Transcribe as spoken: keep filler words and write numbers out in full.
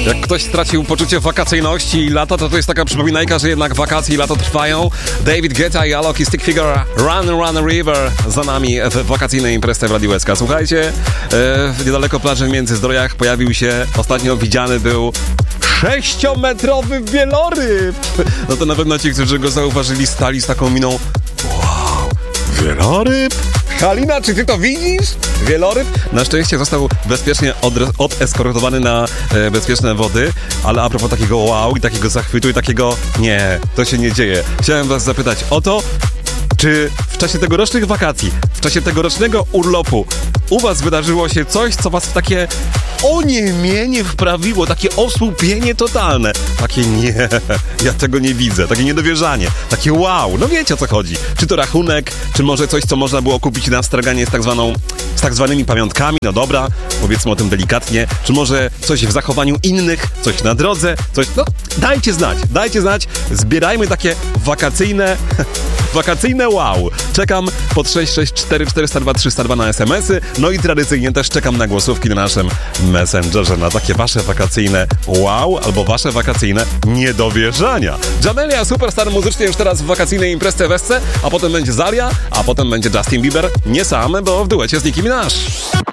Jak ktoś stracił poczucie wakacyjności i lata, to to jest taka przypominajka, że jednak wakacje i lato trwają. David Guetta i Alok i Stick Figure, Run Run River za nami w wakacyjnej imprezie w Radiu S K. Słuchajcie, e, niedaleko plaży w Międzyzdrojach pojawił się, ostatnio widziany był sześciometrowy wieloryb. No to na pewno ci, którzy go zauważyli, stali z taką miną: wow, wieloryb? Halina, czy ty to widzisz? Wieloryb? Na szczęście został bezpiecznie odre- odeskortowany na e, bezpieczne wody, ale a propos takiego wow i takiego zachwytu i takiego nie, to się nie dzieje. Chciałem was zapytać o to, czy w czasie tegorocznych wakacji, w czasie tegorocznego urlopu u was wydarzyło się coś, co was w takie oniemienie wprawiło, takie osłupienie totalne. Takie nie, ja tego nie widzę, takie niedowierzanie, takie wow, no wiecie o co chodzi. Czy to rachunek, czy może coś, co można było kupić na straganie z tak zwaną, z tak zwanymi pamiątkami, no dobra, powiedzmy o tym delikatnie, czy może coś w zachowaniu innych, coś na drodze, coś, no dajcie znać, dajcie znać, zbierajmy takie wakacyjne... Wakacyjne wow. Czekam pod sześć sześć cztery cztery zero dwa trzysta dwa na es em esy, no i tradycyjnie też czekam na głosówki na naszym Messengerze, na takie wasze wakacyjne wow albo wasze wakacyjne niedowierzania. Jamelia, superstar muzycznie już teraz w wakacyjnej imprezie w Esce, a potem będzie Zalia, a potem będzie Justin Bieber, nie sam, bo w duecie z Nicki Minaj.